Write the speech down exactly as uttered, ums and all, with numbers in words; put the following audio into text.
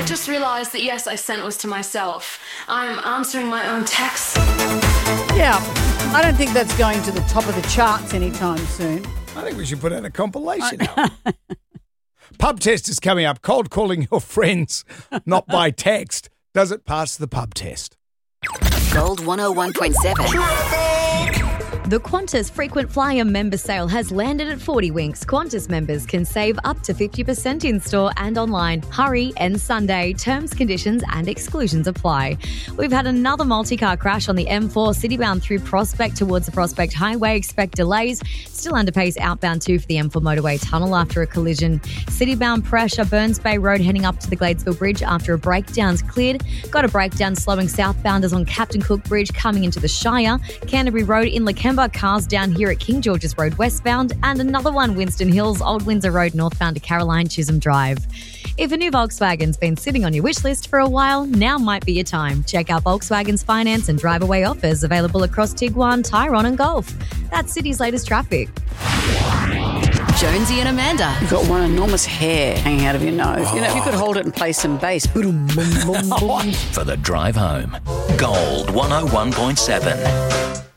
just realised that, yes, I sent was to myself. I'm answering my own texts. Yeah, I don't think that's going to the top of the charts anytime soon. I think we should put out a compilation album. Pub test is coming up. Cold calling your friends, not by text. Does it pass the pub test? Gold one oh one point seven. The Qantas frequent flyer member sale has landed at forty Winks. Qantas members can save up to fifty percent in store and online. Hurry, end Sunday. Terms, conditions and exclusions apply. We've had another multi-car crash on the M four citybound through Prospect towards the Prospect Highway. Expect delays. Still under pace outbound too for the M four motorway tunnel after a collision. Citybound pressure, Burns Bay Road heading up to the Gladesville Bridge after a breakdown's cleared. Got a breakdown slowing southbounders on Captain Cook Bridge coming into the Shire. Canterbury Road in Lakemba. Cars down here at King George's Road westbound, and another one Winston Hills, Old Windsor Road northbound to Caroline Chisholm Drive. If a new Volkswagen's been sitting on your wish list for a while, now might be your time. Check out Volkswagen's finance and drive away offers available across Tiguan, Tyrone and Golf. That's City's latest traffic. Jonesy and Amanda. You've got one enormous hair hanging out of your nose. You know, if you could hold it and play some bass. Boom, boom, boom, boom. For the drive home. Gold one oh one point seven.